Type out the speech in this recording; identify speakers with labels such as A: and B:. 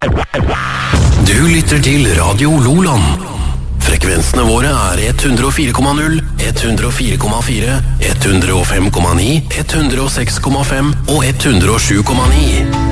A: Du lytter til Radio Loland. Frekvensene våre er 104,0, 104,4, 105,9, 106,5 og 107,9.